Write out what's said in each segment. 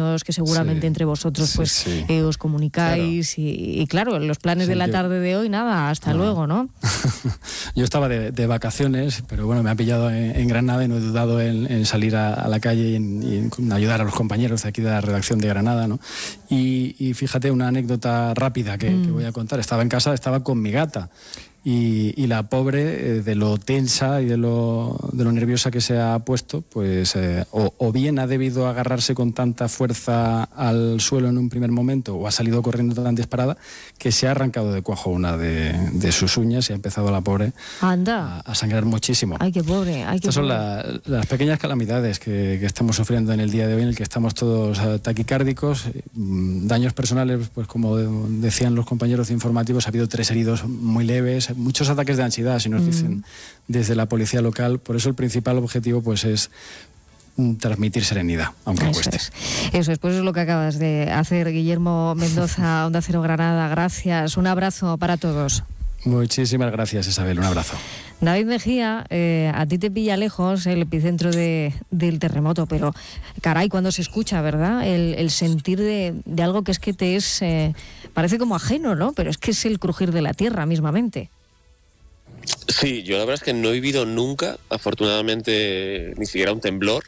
modos que seguramente entre vosotros os comunicáis, claro. y claro, los planes de la tarde de hoy, nada, hasta luego, ¿no? Yo estaba de vacaciones, pero bueno, me ha pillado en Granada y no he dudado en salir a la calle y en ayudar a los compañeros de aquí de la redacción de Granada, ¿no? Y fíjate, una anécdota rápida que voy a contar. Estaba en casa, estaba con mi gata. Y la pobre, de lo tensa y de lo nerviosa que se ha puesto, pues o bien ha debido agarrarse con tanta fuerza al suelo en un primer momento, o ha salido corriendo tan disparada que se ha arrancado de cuajo una de sus uñas y ha empezado la pobre a sangrar muchísimo. Ay, qué pobre. Estas son las pequeñas calamidades que estamos sufriendo en el día de hoy, en el que estamos todos taquicárdicos, daños personales, pues como decían los compañeros informativos, ha habido 3 heridos muy leves, muchos ataques de ansiedad, si nos dicen desde la policía local. Por eso el principal objetivo pues es transmitir serenidad, aunque cueste. Eso es, pues es lo que acabas de hacer, Guillermo Mendoza, Onda Cero Granada. Gracias, un abrazo para todos. Muchísimas gracias, Isabel, un abrazo. David Mejía, a ti te pilla lejos el epicentro del terremoto, pero caray, cuando se escucha, ¿verdad? El sentir de algo que es que te es, parece como ajeno, ¿no? Pero es que es el crujir de la tierra mismamente. Sí, yo la verdad es que no he vivido nunca, afortunadamente, ni siquiera un temblor.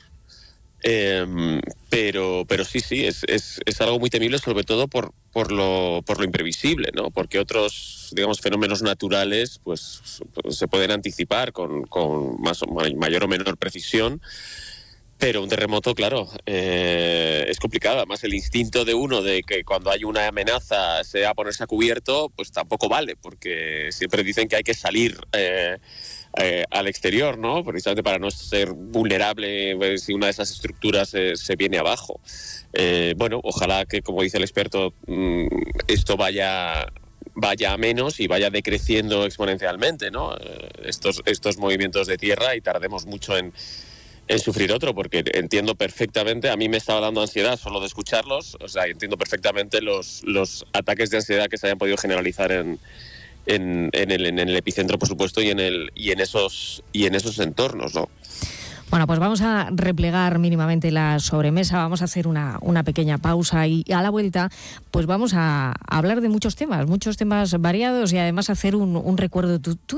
Pero sí, es algo muy temible, sobre todo por lo imprevisible, ¿no? Porque otros, digamos, fenómenos naturales pues se pueden anticipar con mayor o menor precisión, pero un terremoto, claro, es complicado. Además, el instinto de uno de que cuando hay una amenaza sea ponerse a cubierto, pues tampoco vale, porque siempre dicen que hay que salir al exterior, ¿no? Precisamente para no ser vulnerable si una de esas estructuras se viene abajo. Bueno, ojalá que, como dice el experto, esto vaya a menos y vaya decreciendo exponencialmente, ¿no? Estos movimientos de tierra, y tardemos mucho en sufrir otro, porque entiendo perfectamente, a mí me estaba dando ansiedad solo de escucharlos, o sea, entiendo perfectamente los ataques de ansiedad que se hayan podido generalizar en el epicentro, por supuesto, y en esos entornos, ¿no? Bueno, pues vamos a replegar mínimamente la sobremesa, vamos a hacer una pequeña pausa y a la vuelta pues vamos a hablar de muchos temas variados, y además hacer un recuerdo.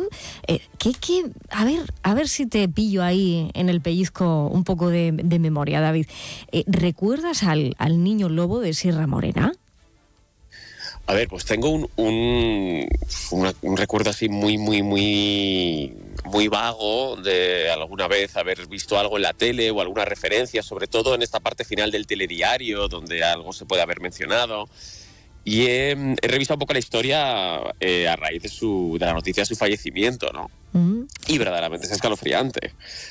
A ver si te pillo ahí en el pellizco un poco de memoria, David. ¿Recuerdas al niño lobo de Sierra Morena? A ver, pues tengo un recuerdo así muy vago de alguna vez haber visto algo en la tele o alguna referencia, sobre todo en esta parte final del telediario, donde algo se puede haber mencionado. Y he revisado un poco la historia a raíz de la noticia de su fallecimiento, ¿no? Y verdaderamente es escalofriante.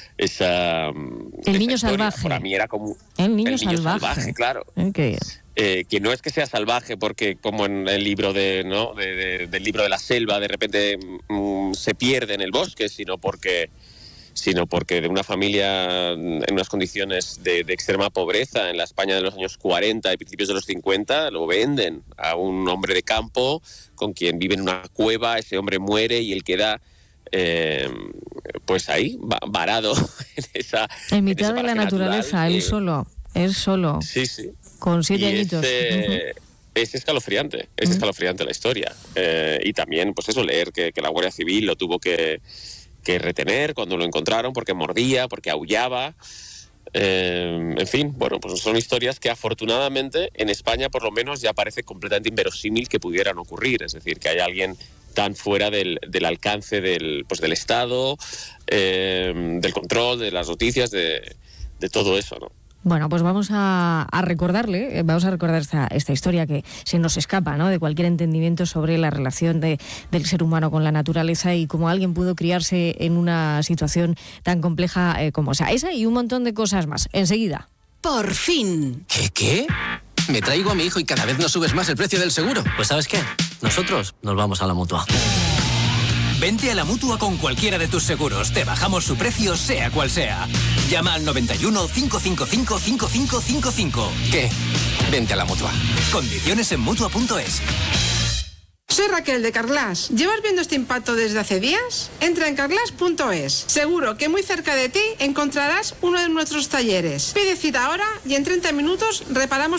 El niño salvaje. Para mí era como el niño salvaje, claro. Okay. Que no es que sea salvaje porque, como en el libro del libro de la selva, de repente se pierde en el bosque, sino porque de una familia en unas condiciones de extrema pobreza en la España de los años 40 y principios de los 50, lo venden a un hombre de campo con quien vive en una cueva. Ese hombre muere y él queda pues ahí, varado en mitad de la naturaleza, natural, él solo. Sí. Con 7 añitos. Es escalofriante la historia. Y también, pues eso, leer que la Guardia Civil lo tuvo que retener cuando lo encontraron, porque mordía, porque aullaba. En fin, bueno, pues son historias que afortunadamente en España por lo menos ya parece completamente inverosímil que pudieran ocurrir. Es decir, que haya alguien tan fuera del alcance del Estado, del control, de las noticias, de todo eso, ¿no? Bueno, pues vamos a recordar esta historia que se nos escapa, ¿no?, de cualquier entendimiento sobre la relación del ser humano con la naturaleza y cómo alguien pudo criarse en una situación tan compleja como esa y un montón de cosas más. Enseguida. ¡Por fin! ¿Qué? Me traigo a mi hijo y cada vez nos subes más el precio del seguro. Pues ¿sabes qué? Nosotros nos vamos a la Mutua. Vente a la Mutua con cualquiera de tus seguros. Te bajamos su precio, sea cual sea. Llama al 91 555 5555. ¿Qué? Vente a la Mutua. Condiciones en Mutua.es. Soy Raquel de Carglass. ¿Llevas viendo este impacto desde hace días? Entra en carglass.es. Seguro que muy cerca de ti encontrarás uno de nuestros talleres. Pide cita ahora y en 30 minutos reparamos